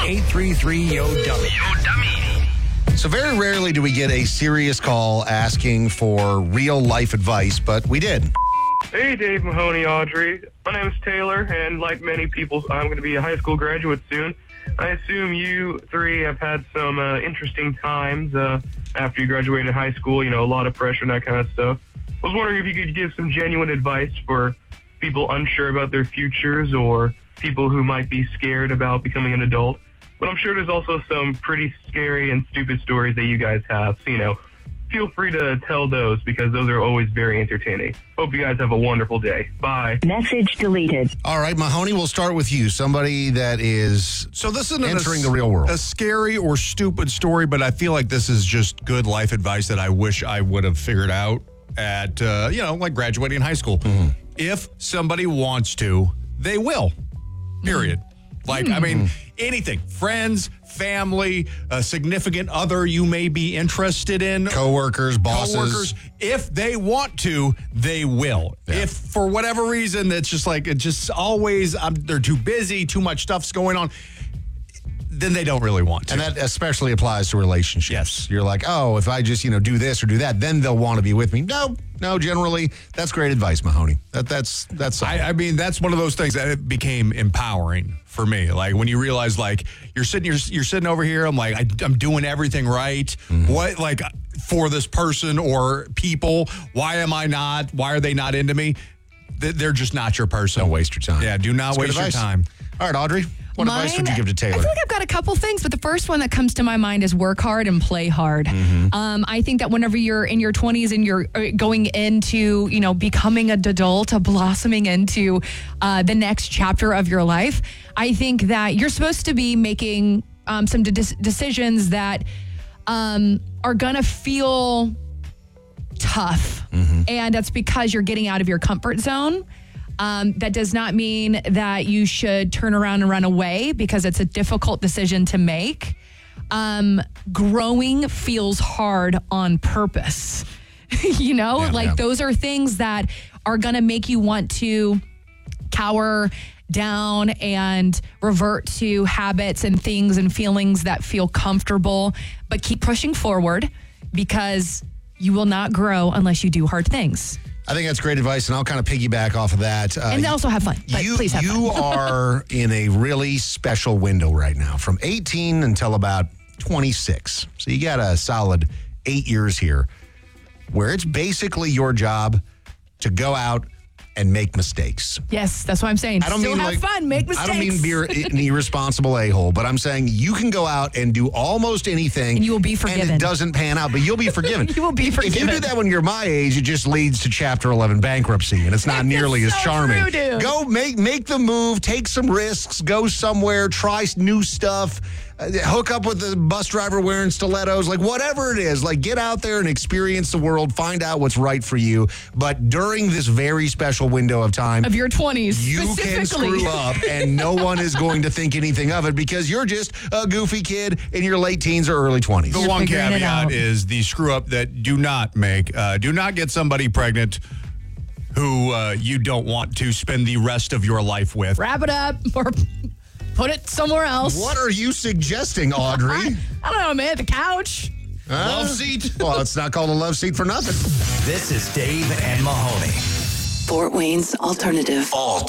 1-833-YO-DUMMY. So very rarely do we get a serious call asking for real life advice, but we did. Hey, Dave, Mahoney, Audrey. My name is Taylor, and like many people, I'm going to be a high school graduate soon. I assume you three have had some interesting times after you graduated high school, you know, a lot of pressure and that kind of stuff. I was wondering if you could give some genuine advice for people unsure about their futures or people who might be scared about becoming an adult. But I'm sure there's also some pretty scary and stupid stories that you guys have. So, you know, feel free to tell those because those are always very entertaining. Hope you guys have a wonderful day. Bye. Message deleted. All right, Mahoney, we'll start with you. Somebody that is So this isn't entering the real world. a scary or stupid story, but I feel like this is just good life advice that I wish I would have figured out at, like graduating high school. Mm-hmm. If somebody wants to, they will. Period. Like, I mean, anything. Friends, family, a significant other you may be interested in. Coworkers, bosses. Coworkers, if they want to, they will. Yeah. If for whatever reason it's just like it just always they're too busy, too much stuff's going on, then they don't really want to. And that especially applies to relationships. Yes. You're like, oh, if I just, do this or do that, then they'll want to be with me. No, generally, that's great advice, Mahoney. That's I mean, that's one of those things that it became empowering for me. Like when you realize, like you're sitting over here. I'm like, I'm doing everything right. Mm-hmm. What, like, for this person or people? Why am I not? Why are they not into me? They're just not your person. Don't waste your time. Yeah, do not That's good waste your advice. time. All right, Audrey, what advice would you give to Taylor? I feel like I've got a couple things, but the first one that comes to my mind is work hard and play hard. I think that whenever you're in your 20s and you're going into, becoming an adult, blossoming into the next chapter of your life, I think that you're supposed to be making some decisions that are going to feel tough. And that's because you're getting out of your comfort zone. That does not mean that you should turn around and run away because it's a difficult decision to make. Growing feels hard on purpose. Those are things that are going to make you want to cower down and revert to habits and things and feelings that feel comfortable, but keep pushing forward because you will not grow unless you do hard things. I think that's great advice, and I'll kind of piggyback off of that. And also have fun. But please have fun. You are in a really special window right now, from 18 until about 26. So you got a solid 8 years here where it's basically your job to go out and make mistakes. Yes, that's what I'm saying. I don't Still mean have fun, make mistakes. I don't mean be an irresponsible a-hole, but I'm saying you can go out and do almost anything. And you will be forgiven. And it doesn't pan out, but you'll be forgiven. You will be forgiven. If you do that when you're my age, it just leads to Chapter 11 bankruptcy, and it's not nearly as charming. True, dude. Go make the move, take some risks, go somewhere, try new stuff. Hook up with the bus driver wearing stilettos, like whatever it is, like get out there and experience the world, find out what's right for you. But during this very special window of time of your 20s, you can screw up and no one is going to think anything of it because you're just a goofy kid in your late teens or early 20s. The one caveat is the screw up that do not make. Do not get somebody pregnant who you don't want to spend the rest of your life with. Wrap it up or put it somewhere else. What are you suggesting, Audrey? I don't know, man. The couch. Love seat? Well, it's not called a love seat for nothing. This is Dave and Mahoney. Fort Wayne's Alternative. Alt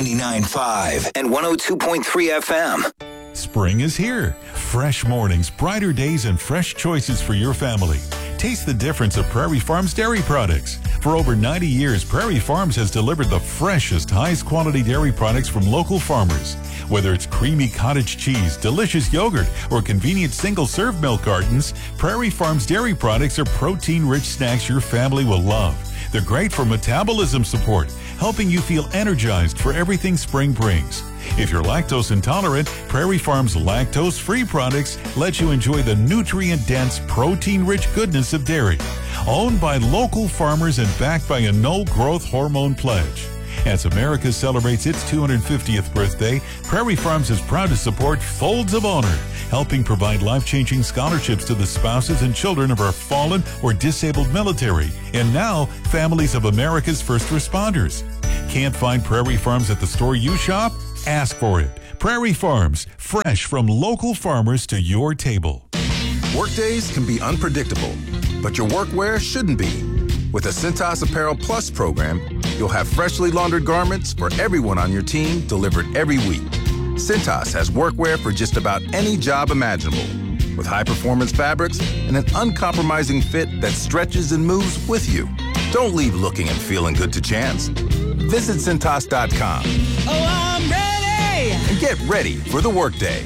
99.5 and 102.3 FM. Spring is here. Fresh mornings, brighter days, and fresh choices for your family. Taste the difference of Prairie Farms dairy products. For over 90 years, Prairie Farms has delivered the freshest, highest quality dairy products from local farmers. Whether it's creamy cottage cheese, delicious yogurt, or convenient single-serve milk cartons, Prairie Farms dairy products are protein-rich snacks your family will love. They're great for metabolism support, helping you feel energized for everything spring brings. If you're lactose intolerant, Prairie Farms lactose-free products let you enjoy the nutrient-dense, protein-rich goodness of dairy. Owned by local farmers and backed by a no-growth hormone pledge. As America celebrates its 250th birthday, Prairie Farms is proud to support Folds of Honor, helping provide life-changing scholarships to the spouses and children of our fallen or disabled military, and now families of America's first responders. Can't find Prairie Farms at the store you shop? Ask for it. Prairie Farms, fresh from local farmers to your table. Workdays can be unpredictable, but your workwear shouldn't be. With the Cintas Apparel Plus program, you'll have freshly laundered garments for everyone on your team delivered every week. Cintas has workwear for just about any job imaginable, with high-performance fabrics and an uncompromising fit that stretches and moves with you. Don't leave looking and feeling good to chance. Visit Cintas.com. Oh, I'm ready! And get ready for the workday.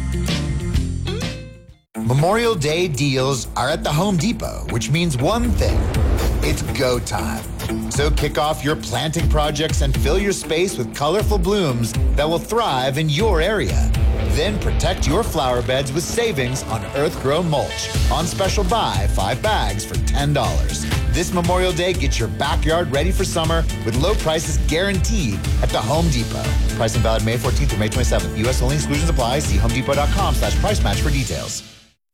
Memorial Day deals are at the Home Depot, which means one thing. It's go time. So kick off your planting projects and fill your space with colorful blooms that will thrive in your area. Then protect your flower beds with savings on Earthgrow mulch. On special buy, 5 bags for $10. This Memorial Day, get your backyard ready for summer with low prices guaranteed at the Home Depot. Pricing valid May 14th through May 27th. U.S. only, exclusions apply. See homedepot.com/price match for details.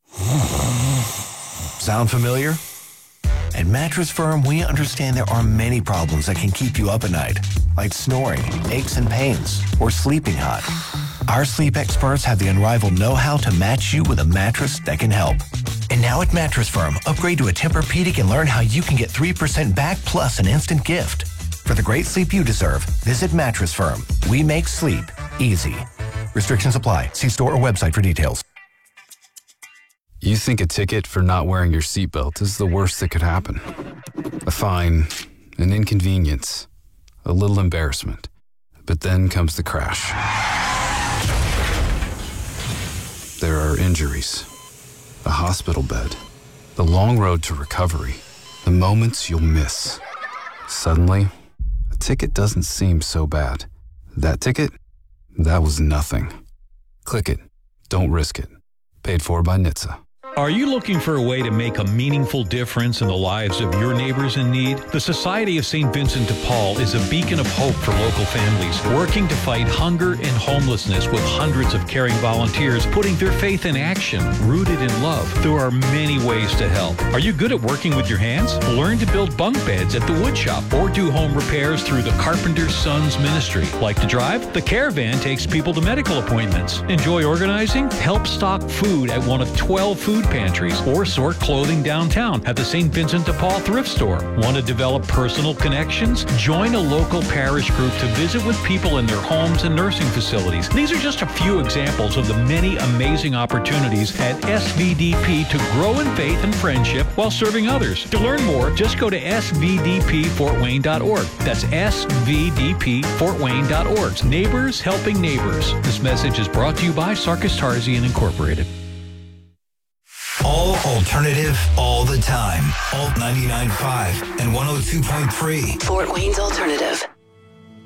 Sound familiar? At Mattress Firm, we understand there are many problems that can keep you up at night, like snoring, aches and pains, or sleeping hot. Our sleep experts have the unrivaled know-how to match you with a mattress that can help. And now at Mattress Firm, upgrade to a Tempur-Pedic and learn how you can get 3% back plus an instant gift. For the great sleep you deserve, visit Mattress Firm. We make sleep easy. Restrictions apply. See store or website for details. You think a ticket for not wearing your seatbelt is the worst that could happen. A fine, an inconvenience, a little embarrassment. But then comes the crash. There are injuries, a hospital bed, the long road to recovery, the moments you'll miss. Suddenly, a ticket doesn't seem so bad. That ticket? That was nothing. Click it. Don't risk it. Paid for by NHTSA. Are you looking for a way to make a meaningful difference in the lives of your neighbors in need? The Society of St. Vincent de Paul is a beacon of hope for local families, working to fight hunger and homelessness with hundreds of caring volunteers putting their faith in action, rooted in love. There are many ways to help. Are you good at working with your hands? Learn to build bunk beds at the wood shop or do home repairs through the Carpenter's Sons Ministry. Like to drive? The Caravan takes people to medical appointments. Enjoy organizing? Help stock food at one of 12 food pantries or sort clothing downtown at the St. Vincent de Paul thrift store. Want to develop personal connections? Join a local parish group to visit with people in their homes and nursing facilities. These are just a few examples of the many amazing opportunities at SVDP to grow in faith and friendship while serving others. To learn more, just go to svdpfortwayne.org. That's svdpfortwayne.org. Neighbors helping neighbors. This message is brought to you by Sarkis Tarzian Incorporated. All alternative, all the time. Alt 99.5 and 102.3. Fort Wayne's Alternative.